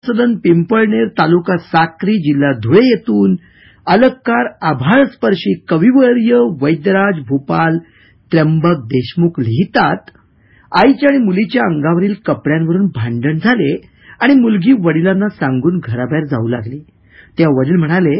सदन पिंपळनेर, तालुका साक्री, जिल्हा धुळे येथून अलंकार आभाळस्पर्शी कविवर्य वैद्यराज भूपाल त्र्यंबक देशमुख लिहितात, आईच्या आणि मुलीच्या अंगावरील कपड्यांवरून भांडण झाले आणि मुलगी वडिलांना सांगून घराबाहेर जाऊ लागली. तेव्हा वडील म्हणाले,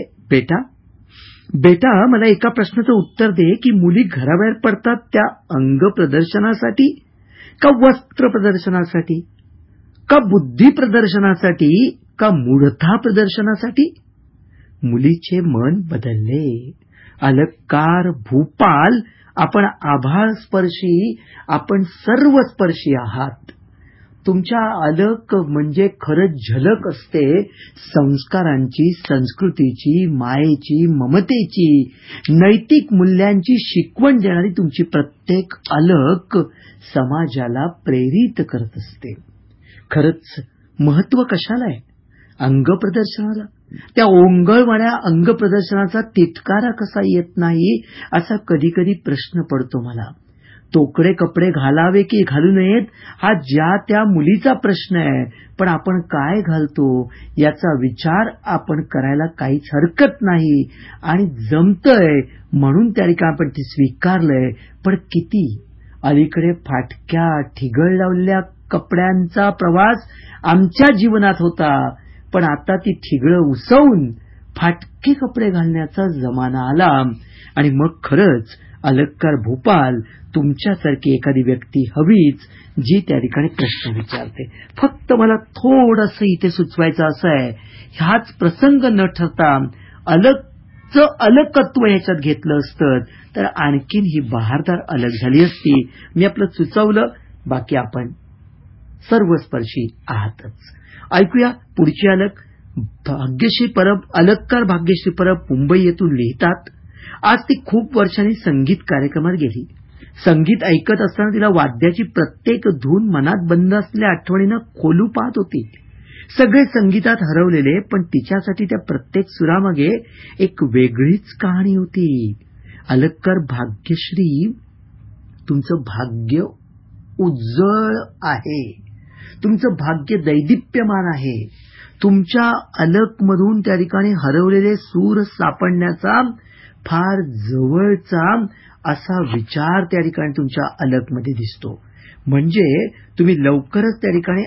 बेटा मला एका प्रश्नाचं उत्तर दे की मुली घराबाहेर पडतात त्या अंग प्रदर्शनासाठी का वस्त्र प्रदर्शनासाठी का बुद्धी प्रदर्शनासाठी का मूढता प्रदर्शनासाठी? मुलीचे मन बदलले. अलंकार भूपाल, आपण आभाळस्पर्शी, आपण सर्वस्पर्शी आहात. तुमच्या अलक म्हणजे खरंच झलक असते संस्कारांची, संस्कृतीची, मायेची, ममतेची, नैतिक मूल्यांची शिकवण देणारी तुमची प्रत्येक अलक समाजाला प्रेरित करत असते. खरंच महत्व कशाला आहे? अंगप्रदर्शनाला. त्या ओंगळवाण्या अंगप्रदर्शनाचा तिटकारा कसा येत नाही असा कधी कधी प्रश्न पडतो मला. तोकडे कपडे घालावे की घालू नयेत हा ज्या त्या मुलीचा प्रश्न आहे, पण आपण काय घालतो याचा विचार आपण करायला काहीच हरकत नाही आणि जमतंय म्हणून त्या ठिकाणी आपण ते स्वीकारलंय. पण किती अलीकडे फाटक्या ठिगळ लावलेल्या कपड्यांचा प्रवास आमच्या जीवनात होता, पण आता ती ठिगळं उसवून फाटके कपडे घालण्याचा जमाना आला. आणि मग खरंच अलंकार भूपाल, तुमच्यासारखी एखादी व्यक्ती हवीच जी त्या ठिकाणी प्रश्न विचारते. फक्त मला थोडंसं इथे सुचवायचं असं आहे, ह्याच प्रसंग न ठरता अलगचं अलकत्व ह्याच्यात घेतलं असतं तर आणखीन ही बहारदार अलग झाली असती. मी आपलं सुचवलं, बाकी आपण सर्वस्पर्शी आहातच. ऐकूया पुढची अलक. भाग्यश्री परब, अलंकार भाग्यश्री परब मुंबई येथून लिहितात, आज ती खूप वर्षांनी संगीत कार्यक्रमात गेली. संगीत ऐकत असताना तिला वाद्याची प्रत्येक धून मनात बंद असलेल्या आठवणीनं खोलू पाहत होती. सगळे संगीतात हरवलेले, पण तिच्यासाठी त्या प्रत्येक सुरामागे एक वेगळीच कहाणी होती. अलंकार भाग्यश्री, तुमचं भाग्य उज्ज्वल आहे, तुमचं भाग्य दैदिप्यमान आहे. तुमच्या अलकमधून त्या ठिकाणी हरवलेले सूर सापडण्याचा फार जवळचा असा विचार त्या ठिकाणी तुमच्या अलकमध्ये दिसतो. म्हणजे तुम्ही लवकरच त्या ठिकाणी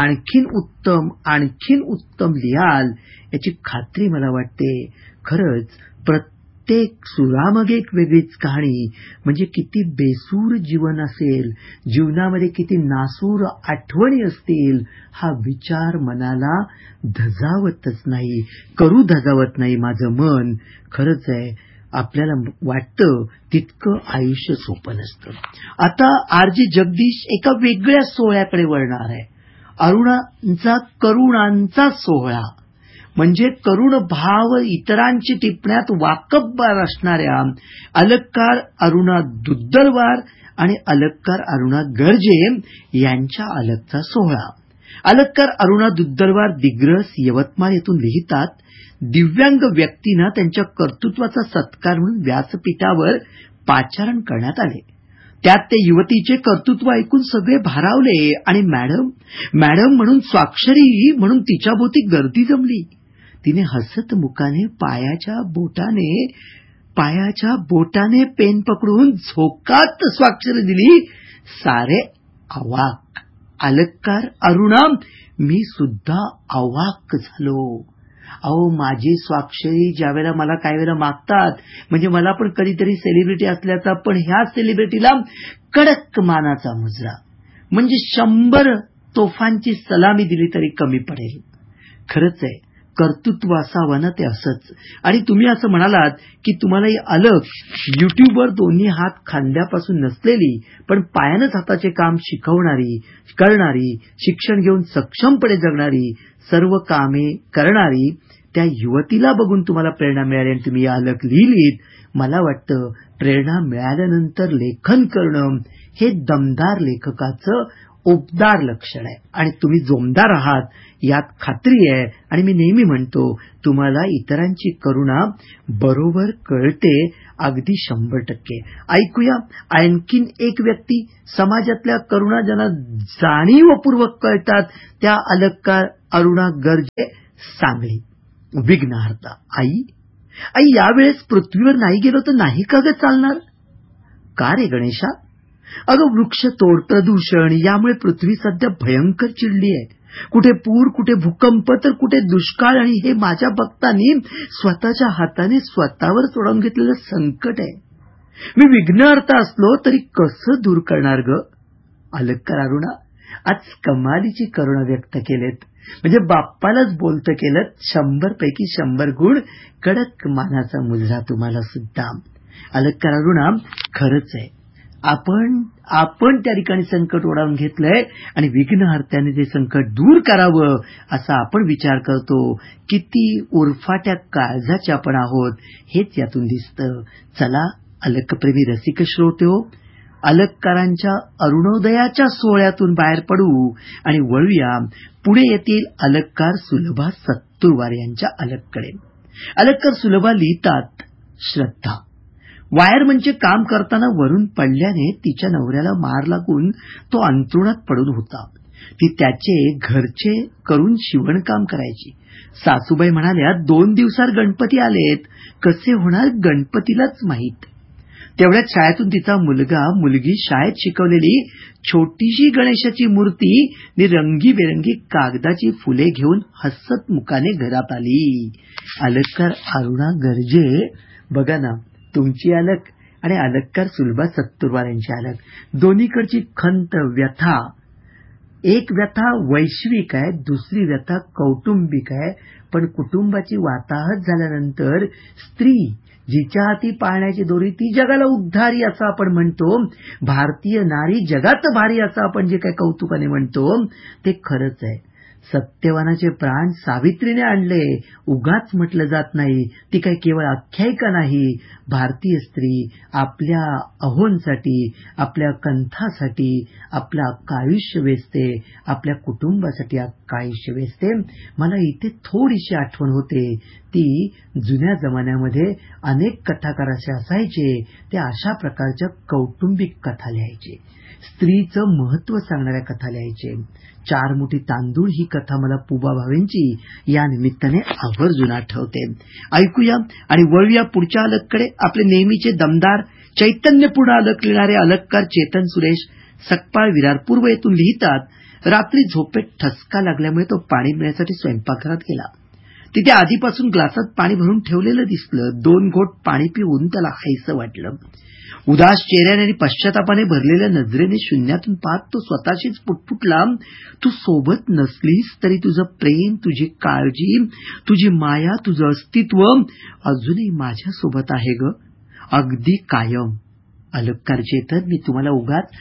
आणखीन उत्तम लिहाल याची खात्री मला वाटते. खरंच प्रत्येक सुरामागे एक वेगळीच कहाणी. म्हणजे किती बेसूर जीवन असेल, जीवनामध्ये किती नासूर आठवणी असतील, हा विचार मनाला धजावतच नाही, करू धजावत नाही माझं मन. खरंच आहे, आपल्याला वाटतं तितकं आयुष्य सोपं नसतं. आता आरजी जगदीश एका वेगळ्या सोहळ्याकडे वळणार आहे. करुणांचा सोहळा. म्हणजे करुण भाव इतरांची टिपण्यात वाकबगार असणाऱ्या अलंकार अरुणा दुद्दलवार आणि अलंकार अरुणा गर्जे यांच्या अलकचा सोहळा. अलंकार अरुणा दुद्दलवार दिग्रस यवतमाळ येथून लिहितात, दिव्यांग व्यक्तींना त्यांच्या कर्तृत्वाचा सत्कार म्हणून व्यासपीठावर पाचारण करण्यात आले. त्यात ते युवतीचे कर्तृत्व ऐकून सगळे भारावले आणि मॅडम म्हणून स्वाक्षरी म्हणून तिच्याभोवती गर्दी जमली. तिने हसत मुखाने पायाच्या बोटाने पेन पकडून झोकात स्वाक्षरी दिली. सारे अवाक. अलंकार अरुणा, मी सुद्धा अवाक झालो. अहो, माझी स्वाक्षरी ज्यावेळेला मला काही वेळेला मागतात, म्हणजे मला पण कधीतरी सेलिब्रिटी असल्याचा, पण ह्या सेलिब्रिटीला कडक मानाचा मुजरा, म्हणजे 100 तोफांची सलामी दिली तरी कमी पडेल. खरंच आहे, कर्तृत्व असावं ना ते असंच. आणि तुम्ही असं म्हणालात की तुम्हाला ही अलक युट्यूबवर दोन्ही हात खांद्यापासून नसलेली, पण पायानंच हाताचे काम करणारी, शिक्षण घेऊन सक्षमपणे जगणारी, सर्व कामे करणारी त्या युवतीला बघून तुम्हाला प्रेरणा मिळाली आणि तुम्ही ही अलक लिहिलीत. मला वाटतं प्रेरणा मिळाल्यानंतर लेखन करणं हे दमदार लेखकाचं उबदार लक्षण आहे आणि तुम्ही जोमदार आहात यात खात्री आहे. आणि मी नेहमी म्हणतो, तुम्हाला इतरांची करुणा बरोबर कळते, अगदी 100%. ऐकूया आणखीन एक व्यक्ती. समाजातल्या करुणा ज्यांना जाणीवपूर्वक कळतात त्या अलंकार अरुणा गर्जे, सांगली. विघ्नहर्ता. आई यावेळेस पृथ्वीवर नाही गेलो तर नाही का ग चालणार? का रे गणेशा? अगं वृक्षतोड, प्रदूषण यामुळे पृथ्वी सध्या भयंकर चिडली आहे. कुठे पूर, कुठे भूकंप, तर कुठे दुष्काळ, आणि हे माझ्या भक्तांनी स्वतःच्या हाताने स्वतःवर सोडवून घेतलेलं संकट आहे. मी विघ्नहर्ता असलो तरी कसं दूर करणार ग? अलक्कार अरुणा आज कमालीची करुणा व्यक्त केलेत. म्हणजे बाप्पालाच बोलतं केलं. 100 पैकी 100 गुण. कडक मानाचा मुजरा तुम्हाला सुद्धा. अलक्कार अरुणा खरंच आहे, आपण त्या ठिकाणी संकट ओढावून घेतलंय आणि विघ्नहर्त्याने ते संकट दूर करावं असा आपण विचार करतो. किती उरफाट्या काळजाचे आपण आहोत हेच यातून दिसतं. चला अलकप्रेमी रसिक श्रोत्यो, अलक्कारांच्या अरुणोदयाच्या सोहळ्यातून बाहेर पडू आणि वळूया पुणे येथील अलक्कार सुलभा सत्तुरवार यांच्या अलककडे. अलक्कार सुलभा लिहितात, श्रद्धा. वायरमनचे काम करताना वरून पडल्याने तिच्या नवऱ्याला मार लागून तो अंथरुणात पडून होता. ती त्याचे घरचे करून शिवणकाम करायची. सासूबाई म्हणाल्या, 2 दिवसात गणपती आलेत, कसे होणार गणपतीलाच माहीत. तेवढ्यात शाळेतून तिचा मुलगी शाळेत शिकवलेली छोटीशी गणेशाची मूर्ती नि रंगीबेरंगी कागदाची फुले घेऊन हसत मुखाने घरात आली. अलक्कार अरुणा गर्जे, बघा ना, तुमची अलक आणि अलक्कार सुलभा सत्तुरवार यांची अलक, दोन्हीकडची खंत, व्यथा. एक व्यथा वैश्विक आहे, दुसरी व्यथा कौटुंबिक आहे. पण कुटुंबाची वाताहत झाल्यानंतर स्त्री जिच्या हाती पाळण्याची दोरी ती जगाला उद्धारी असं आपण म्हणतो. भारतीय नारी जगात भारी असं आपण जे काही कौतुकाने म्हणतो ते खरंच आहे. सत्यवानाचे प्राण सावित्रीने आणले, उगाच म्हटलं जात नाही. ती काही केवळ आख्यायिका नाही. भारतीय स्त्री आपल्या अहोंसाठी, आपल्या कंथासाठी आपलं अख्खं आयुष्य वेचते, आपल्या कुटुंबासाठी अख्खं आयुष्य वेचते. मला इथे थोडीशी आठवण होते, ती जुन्या जमान्यामध्ये अनेक कथाकार असे असायचे, ते अशा प्रकारच्या कौटुंबिक कथा लिहायचे, स्त्रीचं महत्व सांगणाऱ्या कथा लिहायचे. 4 मुठी तांदूळ ही कथा मला पुबा भावेंची या निमित्ताने आवर्जून आठवते. ऐकूया आणि वळूया पुढच्या अलककडे. आपले नेहमीचे दमदार चैतन्यपूर्ण अलक लिहिणारे अलककार चेतन सुरेश सकपाळ, विरार पूर्व येथून लिहितात, रात्री झोपेत ठसका लागल्यामुळे तो पाणी पिण्यासाठी स्वयंपाकघरात गेला. तिथे आधीपासून ग्लासात पाणी भरून ठेवलेलं दिसलं. 2 घोट पाणी पिऊन त्याला हायसं वाटलं. उदास चेहऱ्याने आणि पश्चातापाने भरलेल्या नजरेने शून्यातून पाहत तो स्वतःशीच पुटपुटला, तू सोबत नसलीस तरी तुझं प्रेम, तुझी काळजी, तुझी माया, तुझं अस्तित्व अजूनही माझ्या सोबत आहे ग, अगदी कायम. अलक्कार चेतन, मी तुम्हाला उगाच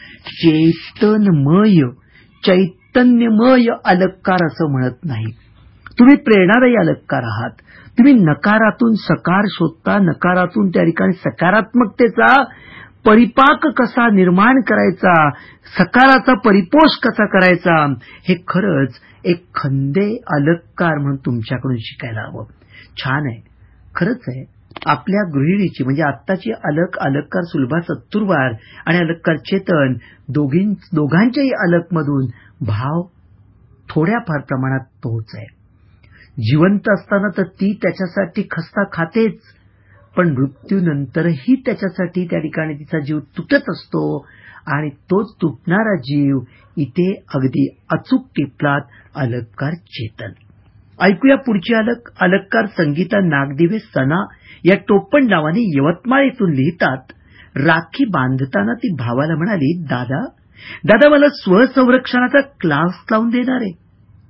चैतन्यमय अलक्कार असं म्हणत नाही. तुम्ही प्रेरणादायी अलक्कार आहात. तुम्ही नकारातून सकार शोधता, नकारातून त्या ठिकाणी सकारात्मकतेचा परिपाक कसा निर्माण करायचा, सकाराचा परिपोष कसा करायचा, हे खरंच एक खंदे अलक्कार म्हणून तुमच्याकडून शिकायला हवं. छान आहे, खरंच आहे. आपल्या गृहिणीची म्हणजे आत्ताची अलक्कार सुलभा सत्तुरवार आणि अलक्कार चेतन दोघांच्याही अलकमधून भाव थोड्याफार प्रमाणात तोच आहे. जिवंत असताना तर ती त्याच्यासाठी खस्ता खातेच, पण मृत्यूनंतरही त्याच्यासाठी त्या ठिकाणी तिचा जीव तुटत असतो आणि तोच तुटणारा जीव इथे अगदी अचूक टिपलात अलक्कार चेतन. ऐकूया पुढची अलक. अलक्कार संगीता नागदिवे सना या टोपण नावाने यवतमाळ येथून लिहितात, राखी बांधताना ती भावाला म्हणाली, दादा मला स्वसंरक्षणाचा क्लास लावून देणार आहे.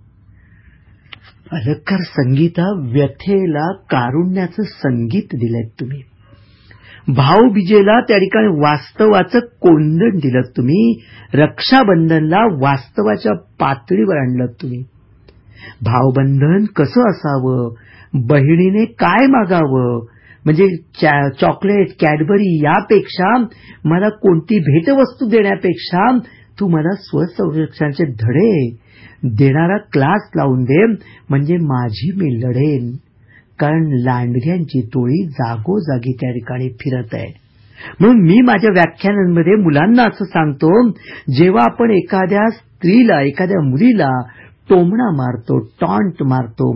अलक्कार संगीता, व्यथेला कारुण्याचं संगीत दिलंय तुम्ही. भाऊबीजेला त्या ठिकाणी वास्तवाचं कोंदण दिलं तुम्ही. रक्षाबंधनला वास्तवाच्या पातळीवर आणलं तुम्ही. भावबंधन कसं असावं, बहिणीने काय मागावं, म्हणजे चॉकलेट, कॅडबरी यापेक्षा मला कोणती भेटवस्तू देण्यापेक्षा तू मला स्वसंरक्षणाचे धडे देणारा क्लास लावून दे, म्हणजे माझी मी लढेन. कारण लांडग्यांची टोळी जागोजागी त्या ठिकाणी फिरत आहे. म्हणून मी माझ्या व्याख्यानांमध्ये मुलांना असं सांगतो, जेव्हा आपण एखाद्या स्त्रीला, एखाद्या मुलीला टोमणा मारतो, टॉन्ट मारतो,